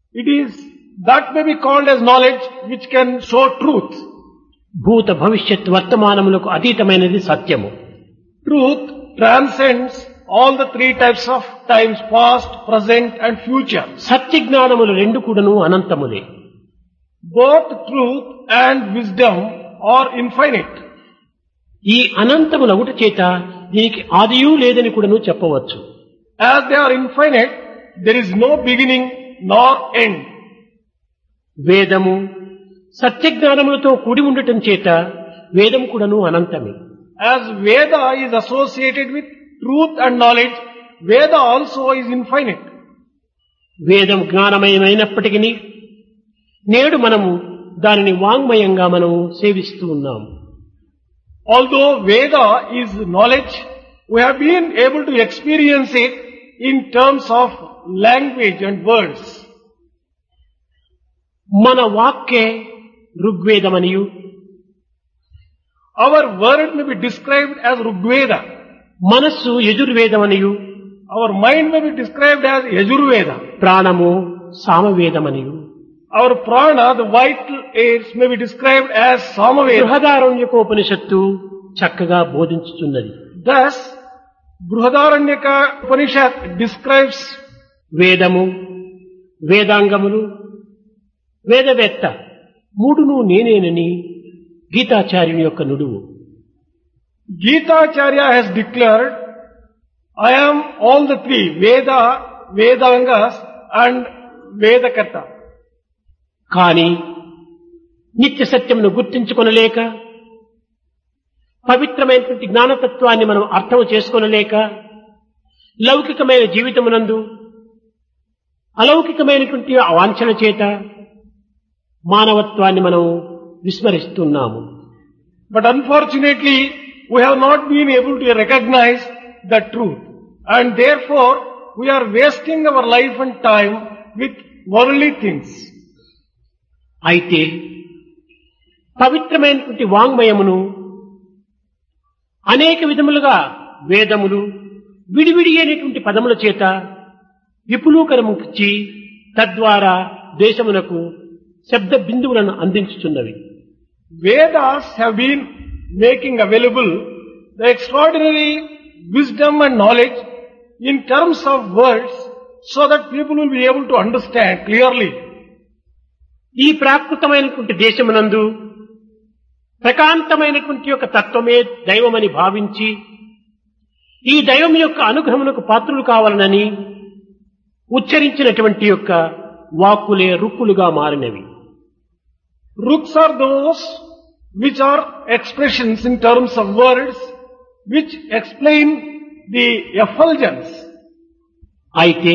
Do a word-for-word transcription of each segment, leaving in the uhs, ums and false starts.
It is, that may be called as knowledge which can show truth. భూత భవిష్యత్ వర్తమానములకు అతీతమైనది సత్యము. Truth transcends all the three types of times, past, present and future. సత్య జ్ఞానములు రెండు కూడాను అనంతములే. Both truth and wisdom are infinite. ఈ అనంతములగుట చేత దీనికి ఆదియూ లేదని కూడాను చెప్పవచ్చు. As they are infinite, there is no beginning nor end. వేదము సత్య జ్ఞానములతో కూడి ఉండటం చేత వేదం కూడాను అనంతమే. As Veda is associated with truth and knowledge, Veda also is infinite. వేదం జ్ఞానమయమైనప్పటికీ నేడు మనము దానిని వాంగ్మయంగా మనము సేవిస్తూ ఉన్నాము. Although Veda is knowledge, we have been able to experience it in terms of language and words. మన వాక్కే ఋగ్వేదమనియు, Our word may be described as Rigveda. మనస్సు యజుర్వేదమనియు, Our mind may be described as Yajurveda. ప్రాణము సామవేదమనియు, Our prana, the vital airs, may be described as Samaveda. బృహదారణ్యకోపనిషత్తు చక్కగా బోధించుతున్నది. Thus, Brihadaranyaka Upanishad describes వేదము, వేదాంగములు, వేదవేత్త మూడును నేనేనని గీతాచార్యుని యొక్క నుడువు. Gita Acharya has declared, I am all the three, Veda, Vedangas and Vedakarta. కాని నిత్య సత్యమును గుర్తించుకొనలేక, పవిత్రమైనటువంటి జ్ఞానతత్వాన్ని మనం అర్థం చేసుకొనలేక, లౌకికమైన జీవితమునందు అలౌకికమైనటువంటి వాంఛన చేత మానవత్వాన్ని మనం విస్మరిస్తున్నాము. But unfortunately, we have not been able to recognize the truth. And therefore, we are wasting our life and time with worldly things. అయితే పవిత్రమైనటువంటి వాంగ్మయమును అనేక విధములుగా వేదములు విడివిడి అయినటువంటి పదముల చేత విపులీకరముచ్చి తద్వారా దేశమునకు శబ్ద బిందువులను అందించుతున్నవి. Vedas have been making available the extraordinary wisdom and knowledge in terms of words so that people will be able to understand clearly. ఈ ప్రాకృతమైనటువంటి దేశమునందు ప్రకాంతమైనటువంటి యొక్క తత్వమే దైవమని భావించి ఈ దైవం యొక్క అనుగ్రహమునకు పాత్రులు కావాలనని ఉచ్చరించినటువంటి యొక్క వాక్కులే రుక్కులుగా మారినవి. Ruks are those which are expressions in terms of words which explain the effulgence. అయితే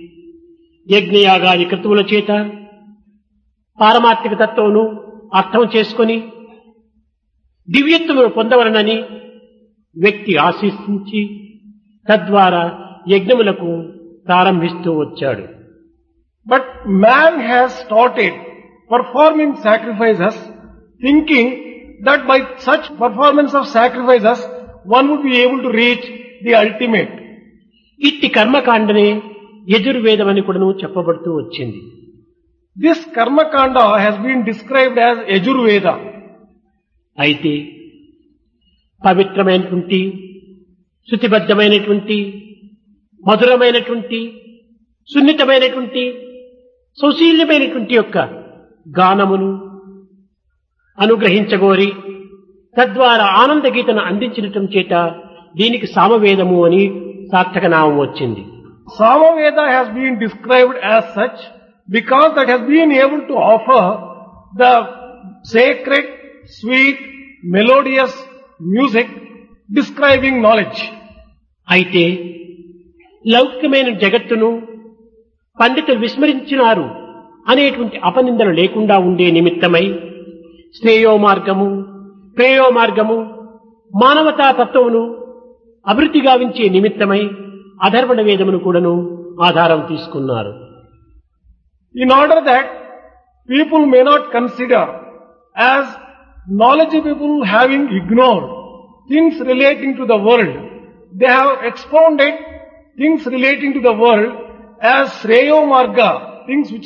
యజ్ఞయాగాది క్రతువుల చేత పారమార్థిక తత్వమును అర్థం చేసుకొని దివ్యత్వమును పొందవలనని వ్యక్తి ఆశించి తద్వారా యజ్ఞములకు ప్రారంభిస్తూ వచ్చాడు. But man has started performing sacrifices thinking that by such performance of sacrifices one would be able to reach the ultimate. ఇట్టి కర్మకాండనే యజుర్వేదమని కూడాను చెప్పబడుతూ వచ్చింది. This Karmakanda has been described as Yajurveda. అయితే పవిత్రమైనటువంటి శృతిబద్ధమైనటువంటి మధురమైనటువంటి సున్నితమైనటువంటి సౌశీల్యమైనటువంటి యొక్క గానమును అనుగ్రహించగోరి తద్వారా ఆనంద గీతను అందించడం చేత దీనికి సామవేదము అని సార్థక నామం వచ్చింది. Samaveda has been described as such because that has been able to offer the sacred, sweet, melodious music describing knowledge. అయితే లౌకికమైన జగత్తును పండితులు విస్మరించినారు అనేటువంటి అపనిందలు లేకుండా ఉండే నిమిత్తమై శ్రేయో మార్గము, ప్రేయో మార్గము, మానవతా తత్వమును అభివృద్ధి గావించే నిమిత్తమై అధర్వణ వేదమును కూడాను ఆధారం తీసుకున్నారు. In order that people may not consider as knowledgeable people having ignored things relating to the world, they have expounded things relating to the world as Shreyo Marga, things which